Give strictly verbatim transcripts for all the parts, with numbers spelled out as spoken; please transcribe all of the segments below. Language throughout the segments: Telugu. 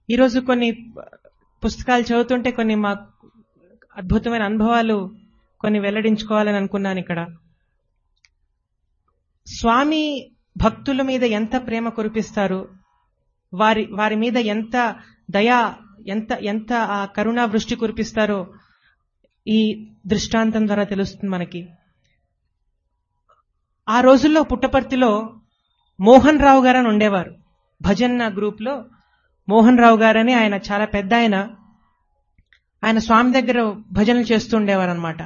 ఈరోజు కొన్ని పుస్తకాలు చదువుతుంటే కొన్ని మా అద్భుతమైన అనుభవాలు కొన్ని వెల్లడించుకోవాలని అనుకున్నాను ఇక్కడ. స్వామి భక్తుల మీద ఎంత ప్రేమ కురిపిస్తారు, వారి వారి మీద ఎంత దయా ఎంత ఎంత ఆ కరుణా వృష్టి కురిపిస్తారో ఈ దృష్టాంతం ద్వారా తెలుస్తుంది మనకి. ఆ రోజుల్లో పుట్టపర్తిలో మోహన్ రావు గారు అని ఉండేవారు. భజన్ గ్రూప్ లో మోహన్ రావు గారని ఆయన చాలా పెద్ద ఆయన. ఆయన స్వామి దగ్గర భజనలు చేస్తూ ఉండేవారు అనమాట.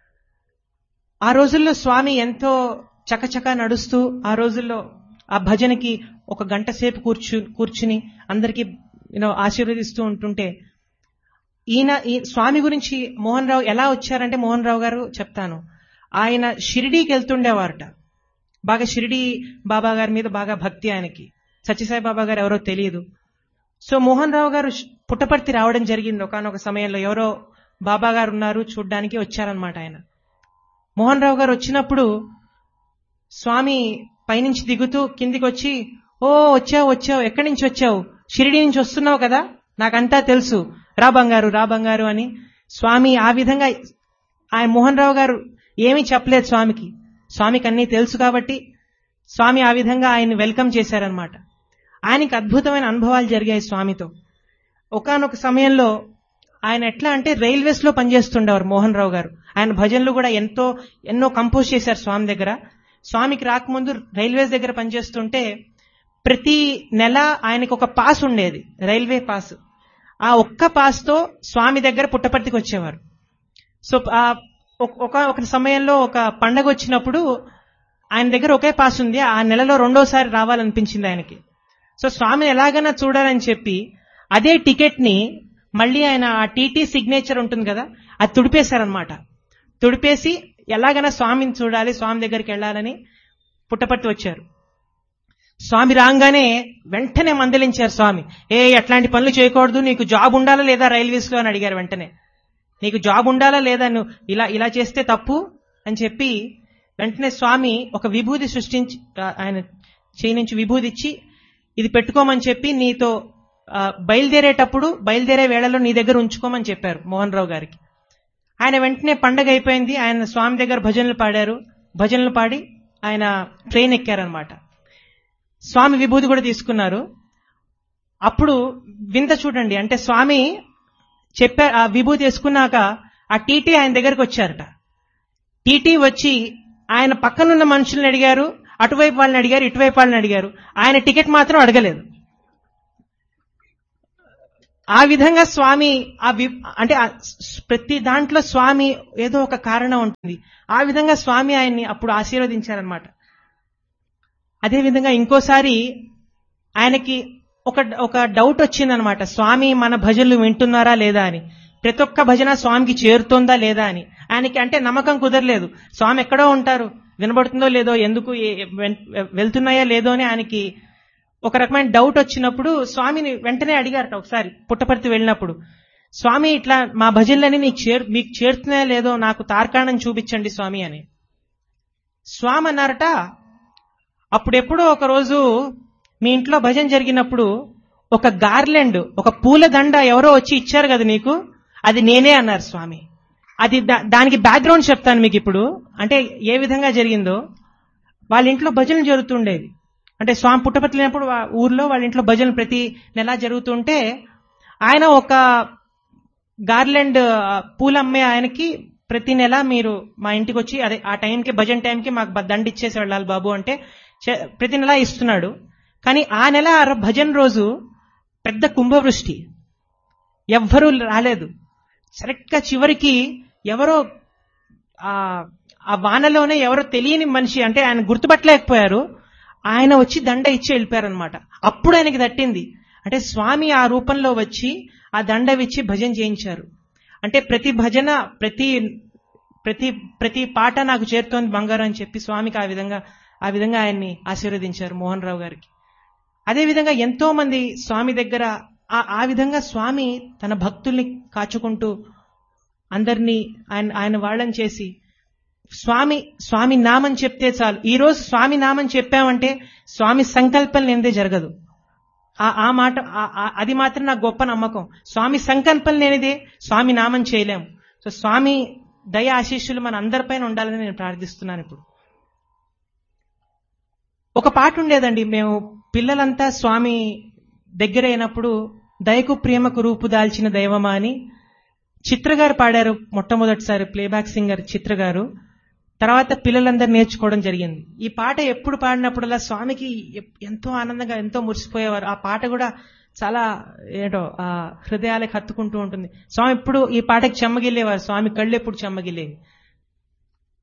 ఆ రోజుల్లో స్వామి ఎంతో చకచకా నడుస్తూ ఆ రోజుల్లో ఆ భజనకి ఒక గంట సేపు కూర్చు కూర్చుని అందరికీ యూనో ఆశీర్వదిస్తూ ఉంటుంటే ఈయన ఈ స్వామి గురించి మోహన్ రావు ఎలా వచ్చారంటే, మోహన్ రావు గారు చెప్తాను, ఆయన షిరిడీకి వెళ్తుండేవారట. బాగా షిరిడీ బాబా గారి మీద బాగా భక్తి ఆయనకి. సత్యసాయి బాబా గారు ఎవరో తెలియదు. సో మోహన్ రావు గారు పుట్టపర్తి రావడం జరిగింది. ఒకనొక సమయంలో ఎవరో బాబా గారు ఉన్నారు చూడ్డానికి వచ్చారనమాట ఆయన. మోహన్ రావు గారు వచ్చినప్పుడు స్వామి పైనుంచి దిగుతూ కిందికి వచ్చి, ఓ వచ్చావు వచ్చావు ఎక్కడి నుంచి వచ్చావు, షిరిడీ నుంచి వస్తున్నావు కదా, నాకంతా తెలుసు, రా బంగారు రా బంగారు అని స్వామి ఆ విధంగా ఆయన మోహన్ రావు గారు ఏమీ చెప్పలేదు స్వామికి. స్వామికి అన్నీ తెలుసు కాబట్టి స్వామి ఆ విధంగా ఆయన్ని వెల్కమ్ చేశారనమాట. ఆయనకి అద్భుతమైన అనుభవాలు జరిగాయి స్వామితో. ఒకానొక సమయంలో ఆయన ఎట్లా అంటే రైల్వేస్ లో పనిచేస్తుండేవారు మోహన్ రావు గారు. ఆయన భజనలు కూడా ఎంతో ఎన్నో కంపోజ్ చేశారు స్వామి దగ్గర. స్వామికి రాకముందు రైల్వేస్ దగ్గర పనిచేస్తుంటే ప్రతి నెల ఆయనకు ఒక పాస్ ఉండేది, రైల్వే పాస్. ఆ ఒక్క పాస్ తో స్వామి దగ్గర పుట్టపర్తికి వచ్చేవారు. సో ఆ ఒక ఒక సమయంలో ఒక పండగ వచ్చినప్పుడు ఆయన దగ్గర ఒకే పాస్ ఉంది, ఆ నెలలో రెండోసారి రావాలనిపించింది ఆయనకి. సో స్వామిని ఎలాగైనా చూడాలని చెప్పి అదే టికెట్ ని మళ్ళీ ఆయన ఆ టీటీ సిగ్నేచర్ ఉంటుంది కదా, అది తుడిపేశారనమాట. తుడిపేసి ఎలాగైనా స్వామిని చూడాలి, స్వామి దగ్గరికి వెళ్లాలని పుట్టపర్తి వచ్చారు. స్వామి రాగానే వెంటనే మందలించారు స్వామి. ఏ అట్లాంటి పనులు చేయకూడదు, నీకు జాబ్ ఉండాలా లేదా రైల్వేస్ లో అని అడిగారు. వెంటనే నీకు జాబ్ ఉండాలా లేదా, నువ్వు ఇలా ఇలా చేస్తే తప్పు అని చెప్పి వెంటనే స్వామి ఒక విభూది సృష్టించి ఆయన చేయి నుంచి విభూది ఇచ్చి ఇది పెట్టుకోమని చెప్పి నీతో బయలుదేరేటప్పుడు బయలుదేరే వేళలో నీ దగ్గర ఉంచుకోమని చెప్పారు మోహన్ రావు గారికి. ఆయన వెంటనే పండగ అయిపోయింది, ఆయన స్వామి దగ్గర భజనలు పాడారు. భజనలు పాడి ఆయన ట్రైన్ ఎక్కారనమాట. స్వామి విభూది కూడా తీసుకున్నారు. అప్పుడు వింత చూడండి, అంటే స్వామి చెప్పారు, ఆ విభూతి వేసుకున్నాక ఆ టీటీ ఆయన దగ్గరకు వచ్చారట. టీటీ వచ్చి ఆయన పక్కనున్న మనుషుల్ని అడిగారు, అటువైపు వాళ్ళని అడిగారు, ఇటువైపు వాళ్ళని అడిగారు. ఆయన టికెట్ మాత్రం అడగలేదు. ఆ విధంగా స్వామి ఆ అంటే ప్రతి దాంట్లో స్వామి ఏదో ఒక కారణం ఉంటుంది. ఆ విధంగా స్వామి ఆయన్ని అప్పుడు ఆశీర్వదించారనమాట. అదేవిధంగా ఇంకోసారి ఆయనకి ఒక ఒక డౌట్ వచ్చిందనమాట, స్వామి మన భజనలు వింటున్నారా లేదా అని. ప్రతి ఒక్క భజన స్వామికి చేరుతోందా లేదా అని ఆయనకి అంటే నమ్మకం కుదరలేదు. స్వామి ఎక్కడో ఉంటారు, వినబడుతుందో లేదో, ఎందుకు వెళ్తున్నాయా లేదో అని ఆయనకి ఒక రకమైన డౌట్ వచ్చినప్పుడు స్వామిని వెంటనే అడిగారట. ఒకసారి పుట్టపర్తి వెళ్ళినప్పుడు, స్వామి ఇట్లా మా భజనలని నీకు చేరు మీకు చేరుతున్నాయా లేదో నాకు తార్కాణం చూపించండి స్వామి అని. స్వామి అన్నారట, అప్పుడెప్పుడో ఒక రోజు మీ ఇంట్లో భజన జరిగినప్పుడు ఒక గార్లెండ్, ఒక పూల దండ ఎవరో వచ్చి ఇచ్చారు కదా నీకు, అది నేనే అన్నారు స్వామి. అది దానికి బ్యాక్గ్రౌండ్ చెప్తాను మీకు ఇప్పుడు, అంటే ఏ విధంగా జరిగిందో. వాళ్ళ ఇంట్లో భజనలు జరుగుతుండేది. అంటే స్వామి పుట్టపర్తినప్పుడు ఊర్లో వాళ్ళ ఇంట్లో భజనలు ప్రతి నెలా జరుగుతుంటే ఆయన ఒక గార్లెండ్ పూలు అమ్మే ఆయనకి ప్రతి నెల మీరు మా ఇంటికి వచ్చి అదే ఆ టైంకి భజన టైంకి మాకు దండ ఇచ్చేసి వెళ్ళాలి బాబు అంటే ప్రతి నెల ఇస్తున్నాడు. కానీ ఆ నెల భజన రోజు పెద్ద కుంభవృష్టి, ఎవ్వరూ రాలేదు. సరిగ్గా చివరికి ఎవరో ఆ వానలోనే ఎవరో తెలియని మనిషి, అంటే ఆయన గుర్తుపట్టలేకపోయారు, ఆయన వచ్చి దండ ఇచ్చి వెళ్ళిపోయారనమాట. అప్పుడు ఆయనకి తట్టింది, అంటే స్వామి ఆ రూపంలో వచ్చి ఆ దండ ఇచ్చి భజన చేయించారు. అంటే ప్రతి భజన ప్రతి ప్రతి ప్రతి పాట నాకు చేరుతోంది బంగారం అని చెప్పి స్వామికి ఆ విధంగా ఆ విధంగా ఆయన్ని ఆశీర్వదించారు మోహన్ రావు గారికి. అదేవిధంగా ఎంతో మంది స్వామి దగ్గర ఆ విధంగా స్వామి తన భక్తుల్ని కాచుకుంటూ అందరినీ ఆయన ఆయన వాళ్ళని చేసి స్వామి స్వామి నామం చెప్తే చాలు. ఈ రోజు స్వామి నామం చెప్పామంటే స్వామి సంకల్పం లేనిదే జరగదు. ఆ- ఆ మాట ఆ- ఆ- అది మాత్రం నాకు గొప్ప నమ్మకం. స్వామి సంకల్పం లేనిదే స్వామి నామం చేయలేము. సో స్వామి దయ ఆశీస్సులు మన అందరిపైన ఉండాలని నేను ప్రార్థిస్తున్నాను. ఇప్పుడు ఒక పాట ఉండేదండి, మేము పిల్లలంతా స్వామి దగ్గర అయినప్పుడు దయకు ప్రేమకు రూపు దాల్చిన దైవమా అని చిత్ర గారు పాడారు మొట్టమొదటిసారి, ప్లేబ్యాక్ సింగర్ చిత్ర గారు. తర్వాత పిల్లలందరూ నేర్చుకోవడం జరిగింది. ఈ పాట ఎప్పుడు పాడినప్పుడల్లా స్వామికి ఎప్- ఎంతో ఆనందంగా ఎంతో మురిసిపోయేవారు. ఆ పాట కూడా చాలా ఏంటో ఆ హృదయాలకు హత్తుకుంటూ ఉంటుంది. స్వామి ఎప్పుడు ఈ పాటకి చెమ్మగిల్లేవారు, స్వామి కళ్ళు ఎప్పుడు చెమ్మగిల్లేవి.